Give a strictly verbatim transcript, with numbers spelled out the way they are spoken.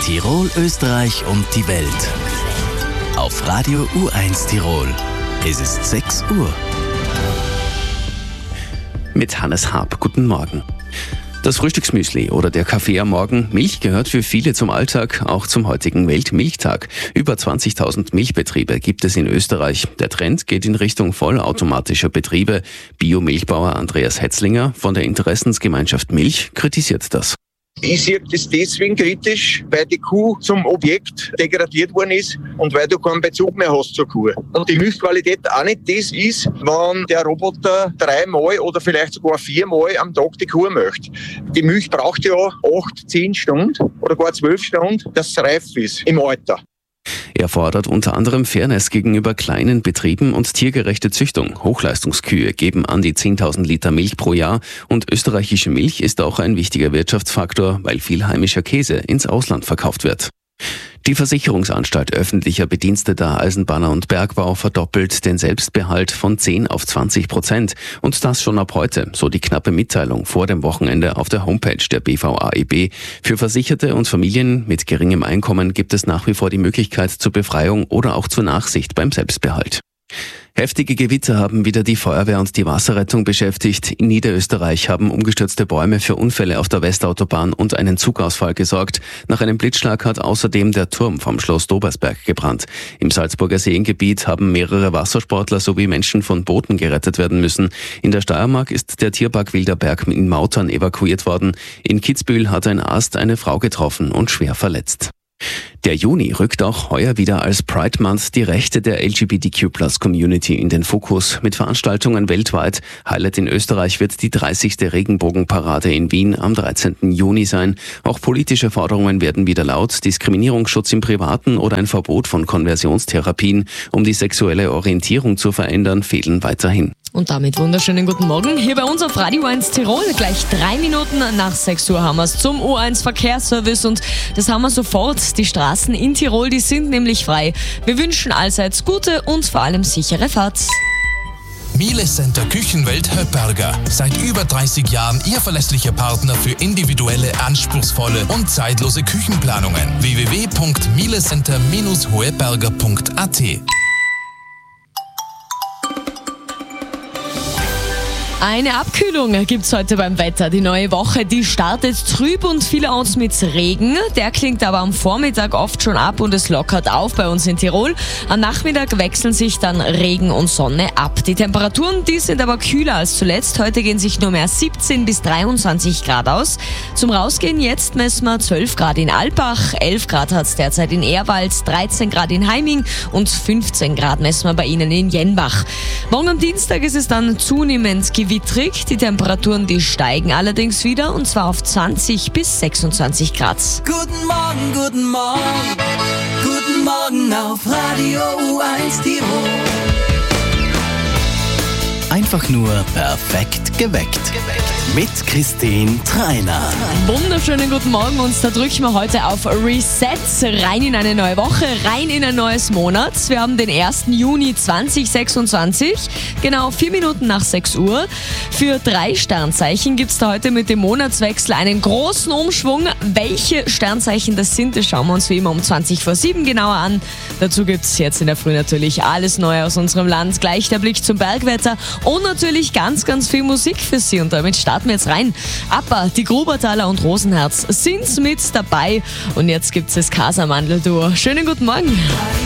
Tirol, Österreich und die Welt. Auf Radio U eins Tirol. Es ist sechs Uhr. Mit Hannes Haab, guten Morgen. Das Frühstücksmüsli oder der Kaffee am Morgen. Milch gehört für viele zum Alltag, auch zum heutigen Weltmilchtag. Über zwanzigtausend Milchbetriebe gibt es in Österreich. Der Trend geht in Richtung vollautomatischer Betriebe. Biomilchbauer Andreas Hetzlinger von der Interessensgemeinschaft Milch kritisiert das. Ich sehe das deswegen kritisch, weil die Kuh zum Objekt degradiert worden ist und weil du keinen Bezug mehr hast zur Kuh. Und die Milchqualität auch nicht das ist, wenn der Roboter dreimal oder vielleicht sogar viermal am Tag die Kuh möchte. Die Milch braucht ja acht, zehn Stunden oder gar zwölf Stunden, dass es reif ist im Alter. Er fordert unter anderem Fairness gegenüber kleinen Betrieben und tiergerechte Züchtung. Hochleistungskühe geben an die zehntausend Liter Milch pro Jahr und österreichische Milch ist auch ein wichtiger Wirtschaftsfaktor, weil viel heimischer Käse ins Ausland verkauft wird. Die Versicherungsanstalt öffentlicher Bediensteter Eisenbahner und Bergbau verdoppelt den Selbstbehalt von zehn auf zwanzig Prozent. Und das schon ab heute, so die knappe Mitteilung vor dem Wochenende auf der Homepage der B V A E B. Für Versicherte und Familien mit geringem Einkommen gibt es nach wie vor die Möglichkeit zur Befreiung oder auch zur Nachsicht beim Selbstbehalt. Heftige Gewitter haben wieder die Feuerwehr und die Wasserrettung beschäftigt. In Niederösterreich haben umgestürzte Bäume für Unfälle auf der Westautobahn und einen Zugausfall gesorgt. Nach einem Blitzschlag hat außerdem der Turm vom Schloss Dobersberg gebrannt. Im Salzburger Seengebiet haben mehrere Wassersportler sowie Menschen von Booten gerettet werden müssen. In der Steiermark ist der Tierpark Wilderberg in Mautern evakuiert worden. In Kitzbühel hat ein Arzt eine Frau getroffen und schwer verletzt. Der Juni rückt auch heuer wieder als Pride Month die Rechte der L G B T Q Plus Community in den Fokus. Mit Veranstaltungen weltweit. Highlight in Österreich wird die dreißigste Regenbogenparade in Wien am dreizehnten Juni sein. Auch politische Forderungen werden wieder laut. Diskriminierungsschutz im Privaten oder ein Verbot von Konversionstherapien, um die sexuelle Orientierung zu verändern, fehlen weiterhin. Und damit wunderschönen guten Morgen hier bei uns auf Radio eins Tirol. Gleich drei Minuten nach sechs Uhr haben wir es zum U eins Verkehrsservice und das haben wir sofort. Die Straßen in Tirol, die sind nämlich frei. Wir wünschen allseits gute und vor allem sichere Fahrt. Miele Center Küchenwelt Höpperger. Seit über dreißig Jahren Ihr verlässlicher Partner für individuelle, anspruchsvolle und zeitlose Küchenplanungen. w w w punkt mielecenter Bindestrich hoeberger punkt a t. Eine Abkühlung gibt's heute beim Wetter. Die neue Woche, die startet trüb und vielerorts mit Regen. Der klingt aber am Vormittag oft schon ab und es lockert auf bei uns in Tirol. Am Nachmittag wechseln sich dann Regen und Sonne ab. Die Temperaturen, die sind aber kühler als zuletzt. Heute gehen sich nur mehr siebzehn bis dreiundzwanzig Grad aus. Zum Rausgehen jetzt messen wir zwölf Grad in Alpbach, elf Grad hat's derzeit in Ehrwald, dreizehn Grad in Heiming und fünfzehn Grad messen wir bei Ihnen in Jenbach. Morgen am Dienstag ist es dann zunehmend gewittrig. Die Temperaturen, die steigen allerdings wieder und zwar auf zwanzig bis sechsundzwanzig Grad. Guten Morgen, guten Morgen, guten Morgen auf Radio U eins Tirol. Einfach nur perfekt geweckt. Mit Christine Treiner. Wunderschönen guten Morgen und da drücken wir heute auf Reset, rein in eine neue Woche, rein in ein neues Monat. Wir haben den ersten Juni zweitausendsechsundzwanzig, genau vier Minuten nach sechs Uhr. Für drei Sternzeichen gibt es da heute mit dem Monatswechsel einen großen Umschwung. Welche Sternzeichen das sind, das schauen wir uns wie immer um zwanzig vor sieben genauer an. Dazu gibt es jetzt in der Früh natürlich alles Neue aus unserem Land, gleich der Blick zum Bergwetter und natürlich ganz, ganz viel Musik für Sie. Und damit starten wir jetzt rein. ABBA, die Grubertaler und Rosenherz sind mit dabei. Und jetzt gibt es das Casamandel-Duo. Schönen guten Morgen.